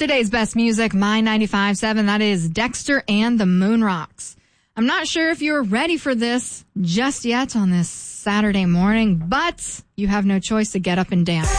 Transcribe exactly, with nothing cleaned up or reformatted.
Today's best music, My ninety-five point seven, that is Dexter and the Moonrocks. I'm not sure if you're ready for this just yet on this Saturday morning, but you have no choice to get up and dance.